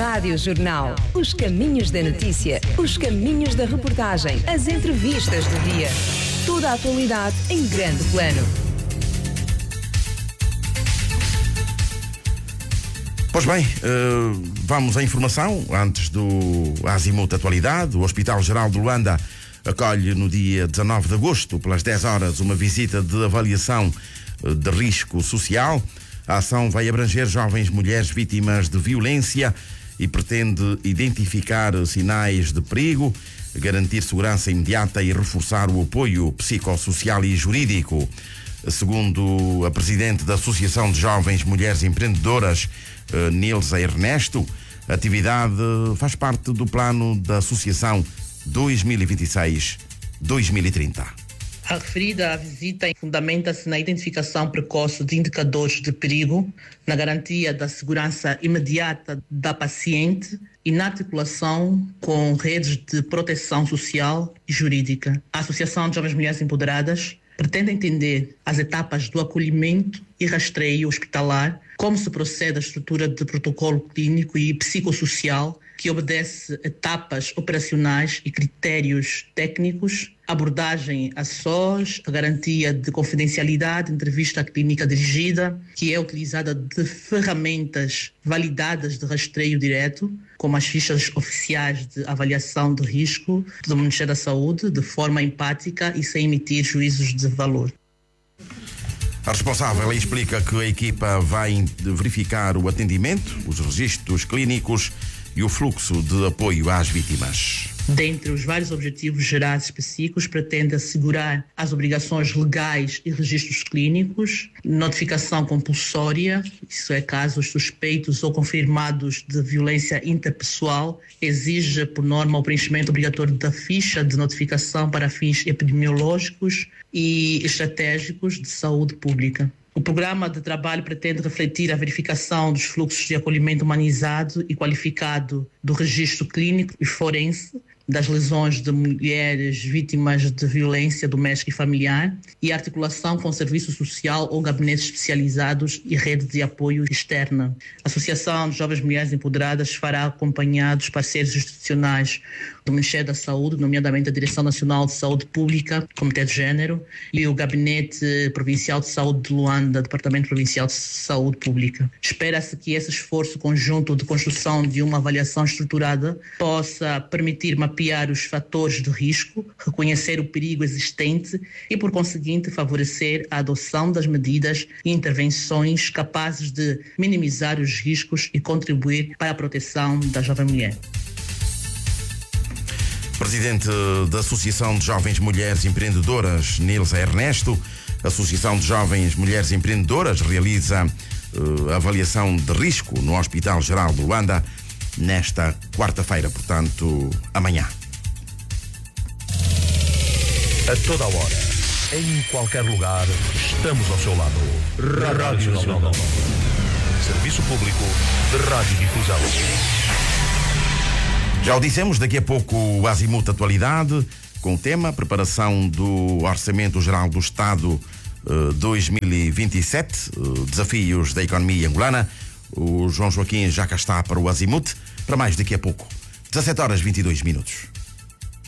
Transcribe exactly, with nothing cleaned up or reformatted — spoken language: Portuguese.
Rádio Jornal. Os caminhos da notícia, os caminhos da reportagem, as entrevistas do dia. Toda a atualidade em grande plano. Pois bem, vamos à informação. Antes do Azimuth Atualidade, o Hospital Geral de Luanda acolhe no dia dezanove de agosto, pelas dez horas, uma visita de avaliação de risco social. A ação vai abranger jovens mulheres vítimas de violência e pretende identificar sinais de perigo, garantir segurança imediata e reforçar o apoio psicossocial e jurídico. Segundo a presidente da Associação de Jovens Mulheres Empreendedoras, Nilza Ernesto, a atividade faz parte do plano da Associação dois mil e vinte e seis a dois mil e trinta. A referida visita fundamenta-se na identificação precoce de indicadores de perigo, na garantia da segurança imediata da paciente e na articulação com redes de proteção social e jurídica. A Associação de Jovens Mulheres Empoderadas pretende entender as etapas do acolhimento e rastreio hospitalar, como se procede a estrutura de protocolo clínico e psicossocial, que obedece etapas operacionais e critérios técnicos, abordagem a sós, a garantia de confidencialidade, entrevista clínica dirigida, que é utilizada de ferramentas validadas de rastreio direto, como as fichas oficiais de avaliação de risco do Ministério da Saúde, de forma empática e sem emitir juízos de valor. A responsável explica que a equipa vai verificar o atendimento, os registros clínicos e o fluxo de apoio às vítimas. Dentre os vários objetivos gerais específicos, pretende assegurar as obrigações legais e registros clínicos, notificação compulsória, isso é caso os suspeitos ou confirmados de violência interpessoal, exige por norma o preenchimento obrigatório da ficha de notificação para fins epidemiológicos e estratégicos de saúde pública. O programa de trabalho pretende refletir a verificação dos fluxos de acolhimento humanizado e qualificado do registro clínico e forense das lesões de mulheres vítimas de violência doméstica e familiar e a articulação com o serviço social ou gabinetes especializados e rede de apoio externa. A Associação de Jovens Mulheres Empoderadas fará acompanhar dos parceiros institucionais do Ministério da Saúde, nomeadamente a Direção Nacional de Saúde Pública, Comitê de Gênero e o Gabinete Provincial de Saúde de Luanda, Departamento Provincial de Saúde Pública. Espera-se que esse esforço conjunto de construção de uma avaliação estruturada possa permitir mapear os fatores de risco, reconhecer o perigo existente e, por conseguinte, favorecer a adoção das medidas e intervenções capazes de minimizar os riscos e contribuir para a proteção da jovem mulher. Presidente da Associação de Jovens Mulheres Empreendedoras, Nilza Ernesto, a Associação de Jovens Mulheres Empreendedoras realiza uh, avaliação de risco no Hospital Geral de Luanda nesta quarta-feira, portanto, amanhã. A toda hora, em qualquer lugar, estamos ao seu lado. Rádio Nacional. Serviço Público de Radiodifusão. Já o dissemos, daqui a pouco o Azimuth Atualidade, com o tema preparação do Orçamento Geral do Estado uh, dois mil e vinte e sete, uh, desafios da economia angolana. O João Joaquim já cá está para o Azimuth, para mais daqui a pouco. dezassete horas e vinte e dois minutos.